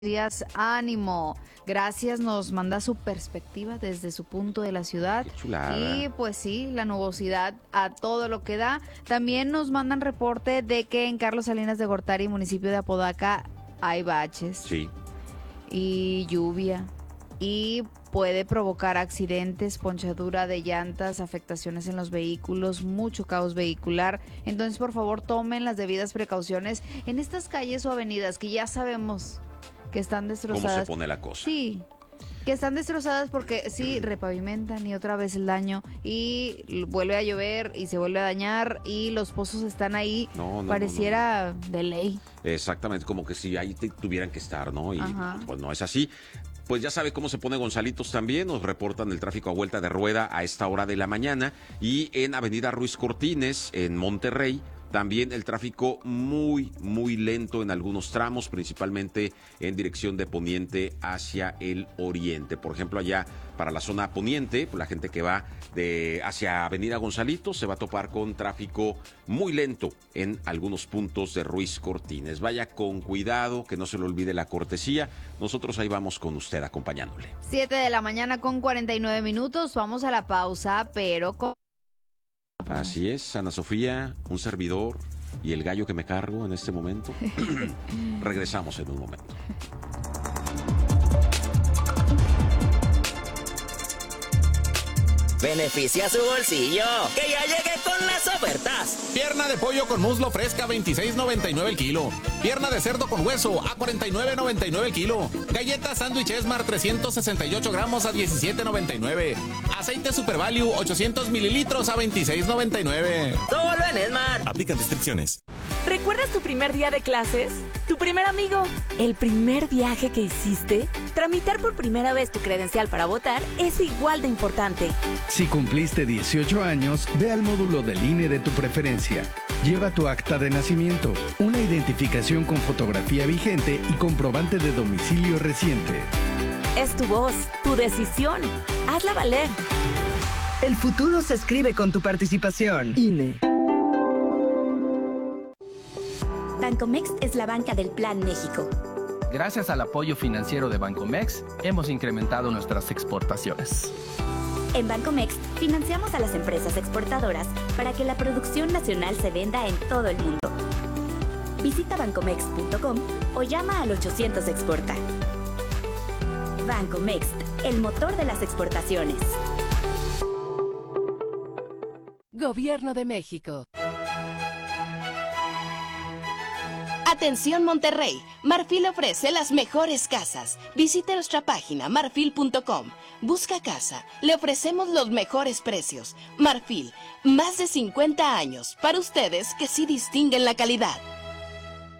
días, ánimo. Gracias, nos manda su perspectiva desde su punto de la ciudad. Qué chulada. Y pues sí, la nubosidad a todo lo que da. También nos mandan reporte de que en Carlos Salinas de Gortari, municipio de Apodaca, hay baches. Sí. Y lluvia. Y puede provocar accidentes, ponchadura de llantas, afectaciones en los vehículos, mucho caos vehicular. Entonces, por favor, tomen las debidas precauciones en estas calles o avenidas que ya sabemos que están destrozadas. ¿Cómo se pone la cosa? Sí, que están destrozadas porque sí, repavimentan y otra vez el daño y vuelve a llover y se vuelve a dañar y los pozos están ahí. Pareciera de ley. Exactamente, como que si ahí tuvieran que estar, ¿no? Y Ajá. pues no es así. Pues ya sabe cómo se pone Gonzalitos también, nos reportan el tráfico a vuelta de rueda a esta hora de la mañana y en Avenida Ruiz Cortines, en Monterrey, también el tráfico muy lento en algunos tramos, principalmente en dirección de poniente hacia el oriente. Por ejemplo, allá para la zona poniente, la gente que va hacia Avenida Gonzalitos se va a topar con tráfico muy lento en algunos puntos de Ruiz Cortines. Vaya con cuidado, que no se le olvide la cortesía. Nosotros ahí vamos con usted acompañándole. 7 de la mañana con 49 minutos. Vamos a la pausa, pero con... Así es, Ana Sofía, un servidor y el gallo que me cargo en este momento. Regresamos en un momento. Beneficia su bolsillo, que ya llegué con las ofertas. Pierna de pollo con muslo fresca, $26.99 el kilo. Pierna de cerdo con hueso, a $49.99 el kilo. Galletas sándwich Esmar, 368 gramos, a $17.99. Aceite Super Value, 800 mililitros, a $26.99. Solo en Esmar. Aplican restricciones. ¿Recuerdas tu primer día de clases? ¿Tu primer amigo? ¿El primer viaje que hiciste? Tramitar por primera vez tu credencial para votar es igual de importante. Si cumpliste 18 años, ve al módulo del INE de tu preferencia. Lleva tu acta de nacimiento, una identificación con fotografía vigente y comprobante de domicilio reciente. Es tu voz, tu decisión. Hazla valer. El futuro se escribe con tu participación. INE. Bancomext es la banca del Plan México. Gracias al apoyo financiero de Bancomext, hemos incrementado nuestras exportaciones. En Bancomext financiamos a las empresas exportadoras para que la producción nacional se venda en todo el mundo. Visita bancomext.com o llama al 800 Exporta. Bancomext, el motor de las exportaciones. Gobierno de México. Atención Monterrey, Marfil ofrece las mejores casas. Visite nuestra página marfil.com. Busca casa, le ofrecemos los mejores precios. Marfil, más de 50 años, para ustedes que sí distinguen la calidad.